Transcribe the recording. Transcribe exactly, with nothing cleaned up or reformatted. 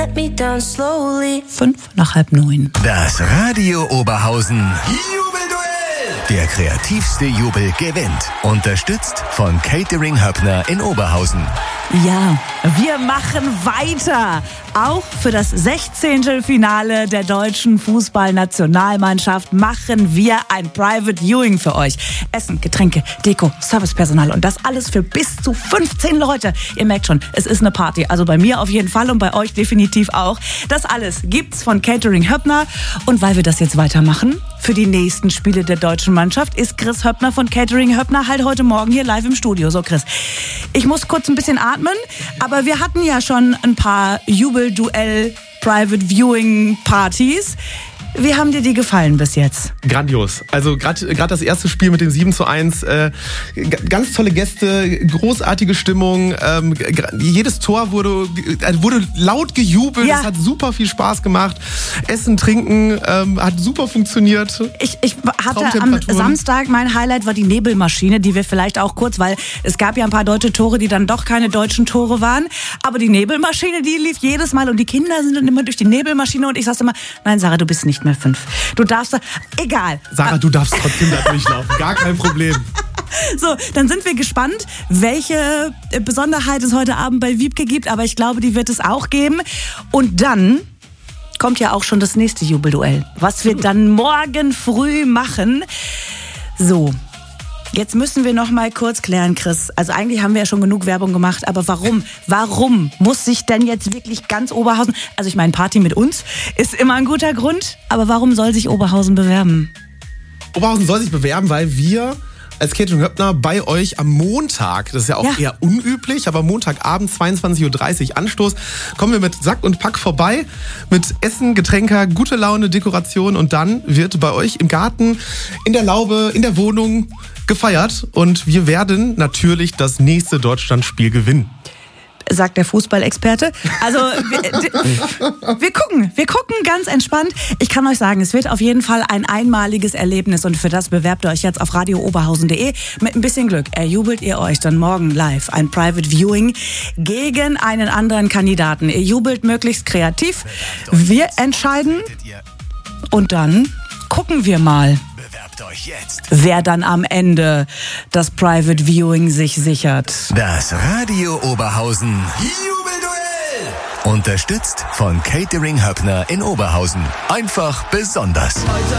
Fünf nach halb neun. Das Radio Oberhausen Jubelduell. Der kreativste Jubel gewinnt. Unterstützt von Catering Höppner in Oberhausen. Ja, wir machen weiter. Auch für das Sechzehntelfinale der deutschen Fußballnationalmannschaft machen wir ein Private Viewing für euch. Essen, Getränke, Deko, Servicepersonal und das alles für bis zu fünfzehn Leute. Ihr merkt schon, es ist eine Party. Also bei mir auf jeden Fall und bei euch definitiv auch. Das alles gibt's von Catering Höppner. Und weil wir das jetzt weitermachen, für die nächsten Spiele der deutschen Mannschaft, ist Chris Höppner von Catering Höppner halt heute Morgen hier live im Studio. So Chris, ich muss kurz ein bisschen atmen, aber wir hatten ja schon ein paar Jubelduell Private Viewing Partys. Wie haben dir die gefallen bis jetzt? Grandios. Also gerade gerade das erste Spiel mit dem sieben zu eins, äh, g- ganz tolle Gäste, großartige Stimmung. Ähm, g- jedes Tor wurde, äh, wurde laut gejubelt. Ja. Es hat super viel Spaß gemacht. Essen, Trinken ähm, hat super funktioniert. Ich, ich hatte am Samstag, mein Highlight war die Nebelmaschine, die wir vielleicht auch kurz, weil es gab ja ein paar deutsche Tore, die dann doch keine deutschen Tore waren. Aber die Nebelmaschine, die lief jedes Mal und die Kinder sind dann immer durch die Nebelmaschine und ich sagte immer, nein Sarah, du bist nicht mehr fünf. Du darfst da, egal. Sarah, du darfst trotzdem da durchlaufen, gar kein Problem. So, dann sind wir gespannt, welche Besonderheit es heute Abend bei Wiebke gibt, aber ich glaube, die wird es auch geben. Und dann kommt ja auch schon das nächste Jubelduell, was wir dann morgen früh machen. So. Jetzt müssen wir noch mal kurz klären, Chris. Also eigentlich haben wir ja schon genug Werbung gemacht, aber warum? Warum muss sich denn jetzt wirklich ganz Oberhausen, also ich meine, Party mit uns ist immer ein guter Grund, aber warum soll sich Oberhausen bewerben? Oberhausen soll sich bewerben, weil wir als Catering Höppner bei euch am Montag, das ist ja auch Ja. eher unüblich, aber Montagabend zweiundzwanzig Uhr dreißig Anstoß, kommen wir mit Sack und Pack vorbei, mit Essen, Getränke, gute Laune, Dekoration und dann wird bei euch im Garten, in der Laube, in der Wohnung gefeiert und wir werden natürlich das nächste Deutschlandspiel gewinnen. Sagt der Fußballexperte. Also wir, wir gucken, wir gucken ganz entspannt. Ich kann euch sagen, es wird auf jeden Fall ein einmaliges Erlebnis und für das bewerbt ihr euch jetzt auf radio oberhausen punkt de. Mit ein bisschen Glück erjubelt ihr euch dann morgen live ein Private Viewing gegen einen anderen Kandidaten. Ihr jubelt möglichst kreativ. Wir entscheiden und dann gucken wir mal, Euch jetzt. wer dann am Ende das Private Viewing sich sichert. Das Radio Oberhausen Jubelduell. Unterstützt von Catering Höppner in Oberhausen. Einfach besonders.